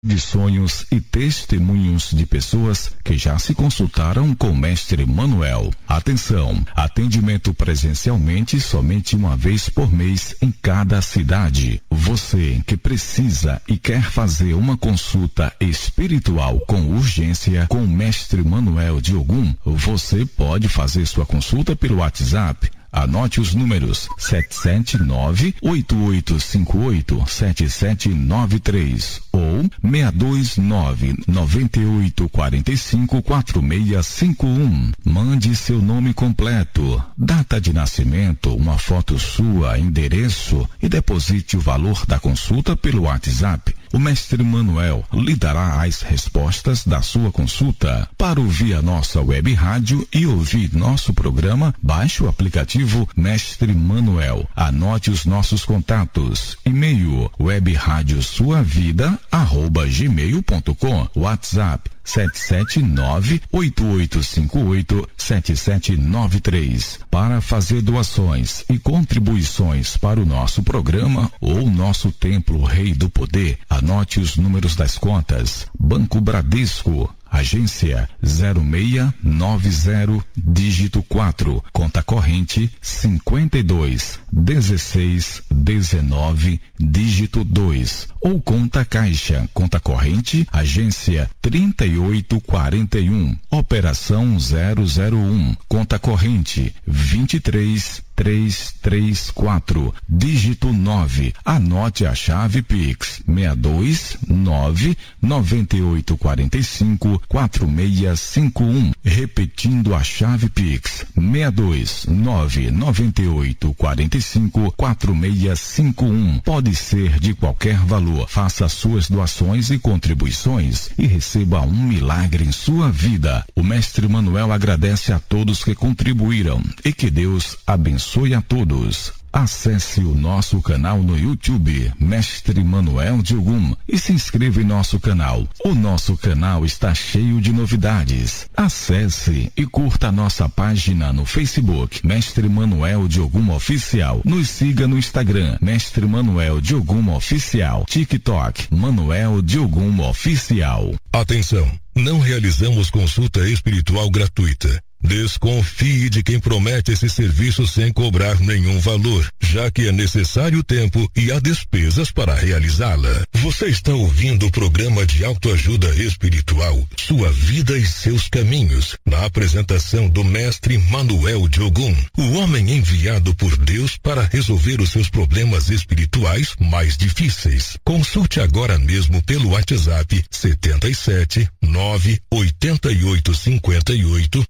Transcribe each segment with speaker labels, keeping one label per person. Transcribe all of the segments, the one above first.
Speaker 1: de sonhos e testemunhos de pessoas que já se consultaram com o mestre Manuel. Atenção, atendimento presencialmente somente uma vez por mês em cada cidade. Você que precisa e quer fazer uma consulta espiritual com urgência com o mestre Manuel de Ogum, você pode fazer sua consulta pelo WhatsApp. Anote os números 779-8858-7793 ou 629-9845-4651. Mande seu nome completo, data de nascimento, uma foto sua, endereço e deposite o valor da consulta pelo WhatsApp. O mestre Manuel lhe dará as respostas da sua consulta. Para ouvir a nossa web rádio e ouvir nosso programa, baixe o aplicativo Mestre Manuel. Anote os nossos contatos. E-mail webradiosuavida@gmail.com. WhatsApp 779-8858-7793. Para fazer doações e contribuições para o nosso programa ou nosso Templo Rei do Poder, anote os números das contas. Banco Bradesco, agência 0690, dígito 4, conta corrente 521619, dígito 2, ou conta caixa, conta corrente, agência 3841, operação 001, conta corrente 23334, dígito 9. Anote a chave Pix 629-9845-4651. Repetindo a chave Pix 629-9845-4651. Pode ser de qualquer valor. Faça suas doações e contribuições e receba um milagre em sua vida. O mestre Manuel agradece a todos que contribuíram e que Deus abençoe a todos. Acesse o nosso canal no YouTube, Mestre Manuel de Ogum, e se inscreva em nosso canal. O nosso canal está cheio de novidades. Acesse e curta a nossa página no Facebook, Mestre Manuel de Ogum Oficial. Nos siga no Instagram, Mestre Manuel de Ogum Oficial. TikTok, Manuel de Ogum Oficial.
Speaker 2: Atenção, não realizamos consulta espiritual gratuita. Desconfie de quem promete esse serviço sem cobrar nenhum valor, já que é necessário tempo e há despesas para realizá-la. Você está ouvindo o programa de autoajuda espiritual, Sua Vida e Seus Caminhos, na apresentação do mestre Manuel de Ogum, o homem enviado por Deus para resolver os seus problemas espirituais mais difíceis. Consulte agora mesmo pelo WhatsApp 77 988 58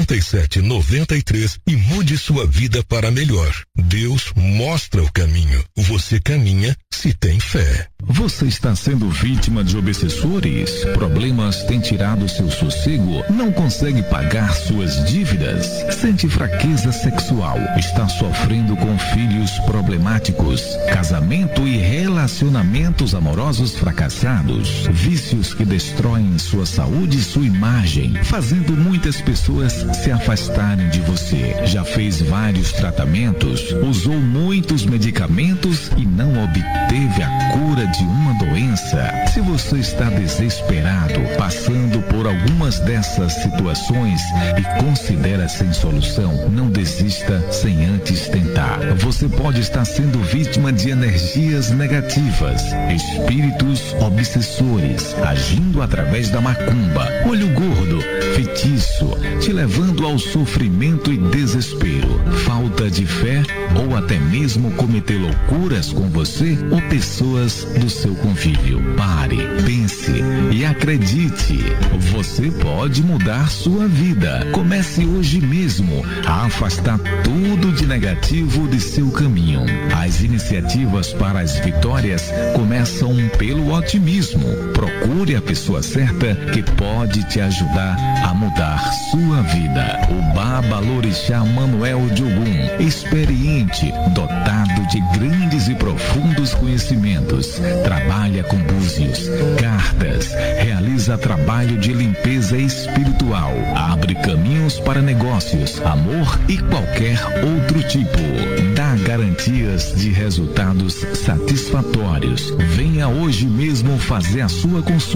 Speaker 2: 7793 e mude sua vida para melhor. Deus mostra o caminho. Você caminha se tem fé.
Speaker 1: Você está sendo vítima de obsessores? Problemas têm tirado seu sossego? Não consegue pagar suas dívidas? Sente fraqueza sexual? Está sofrendo com filhos problemáticos? Casamento e relacionamentos amorosos fracassados? Vícios que destroem sua saúde e sua imagem, fazendo muitas pessoas se afastarem de você. Já fez vários tratamentos, usou muitos medicamentos e não obteve a cura de uma doença? Se você está desesperado, passando por algumas dessas situações e considera sem solução, não desista sem antes tentar. Você pode estar sendo vítima de energias negativas, espíritos obsessores, agindo através da macumba, olho gordo, feitiço, te levando ao sofrimento e desespero, falta de fé ou até mesmo cometer loucuras com você ou pessoas do seu convívio. Pare, pense e acredite. Você pode mudar sua vida. Comece hoje mesmo a afastar tudo de negativo de seu caminho. As iniciativas para as vitórias começam pelo otimismo. Procure a pessoa certa que pode te ajudar a mudar sua vida. O Babalorixá Manuel de Ogum, experiente, dotado de grandes e profundos conhecimentos, trabalha com búzios, cartas, realiza realiza trabalho de limpeza espiritual, abre caminhos para negócios, amor e qualquer outro tipo. Dá garantias de resultados satisfatórios. Venha hoje mesmo fazer a sua consulta.